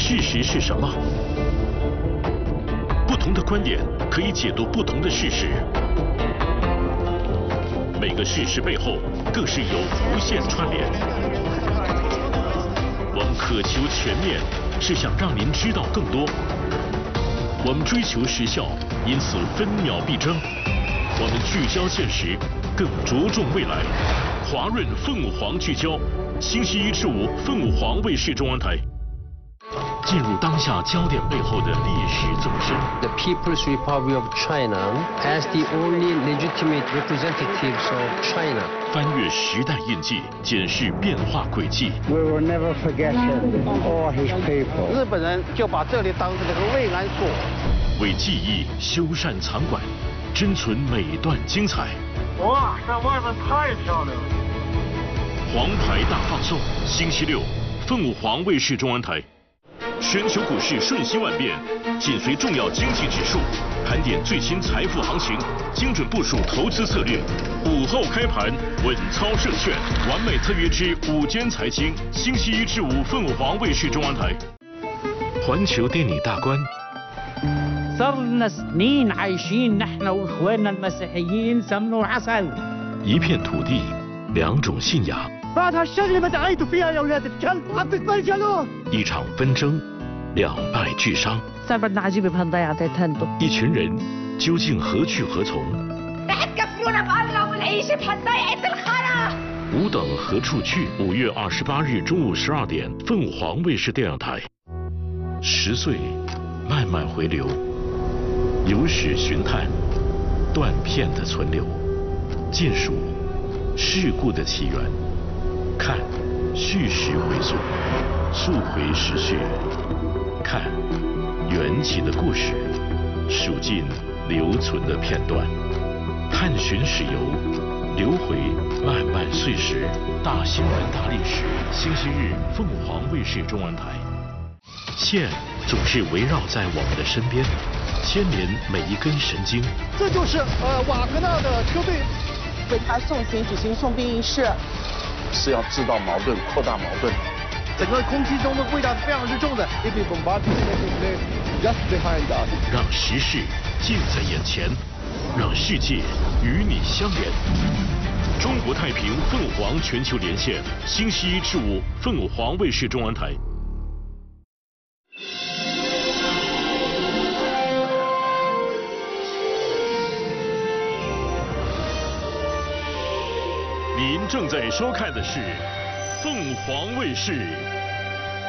事实是什么？不同的观点可以解读不同的事实，每个事实背后更是有无限串联。我们渴求全面，是想让您知道更多。我们追求时效，因此分秒必争。我们聚焦现实，更着重未来。华润凤凰聚焦，星期一至五，凤凰卫视中文台。进入当下焦点背后的历史纵深。 The People's Republic of China as the only legitimate representatives of China. 翻越时代印记，检视变化轨迹。 We will never forget him or his people. 日本人就把这里当成这个慰安所。 为记忆修缮藏馆，珍存每段精彩。 哇，这外面太漂亮了！ 黄牌大放送，星期六，凤凰卫视中文台。全球股市瞬息万变，紧随重要经济指数，盘点最新财富行情，精准部署投资策略。午后开盘，稳操胜券，完美特约之午间财经，星期一至五，凤凰卫视中文台。环球电影大观。 صرنا سنين عايشين نحن واخواننا المسيحيين سمن وعسل. 一片土地，两种信仰。 بعد هالشغله ما دعيتوا فيها يا ولاد الكلب عم تتبلجلوا. 一场纷争，两败俱伤。 صار بدنا عجيبه بهالضيعه تهنتوا. 一群人究竟何去何从？ رح تكفلونا بالله وبالعيشه بهالضيعه الخرا. 吾等何处去？5月28日中午12点，凤凰卫视电影台。10岁，慢慢回流。有史寻探，断片的存留，尽数事故的起源，看叙事回溯，溯回时序，看缘起的故事，数尽留存的片段，探寻史游，流回漫漫岁时，大新闻大历史。星期日，凤凰卫视中文台。线总是围绕在我们的身边。牵连每一根神经。 这就是瓦格纳的车队为他送行举行送殡仪式， 是要制造矛盾，扩大矛盾。 整个空气中的味道是非常之重的。Just behind us， 让时事近在眼前，让世界与你相连。中国太平凤凰全球连线，星期一至五，凤凰卫视中文台。您正在收看的是凤凰卫视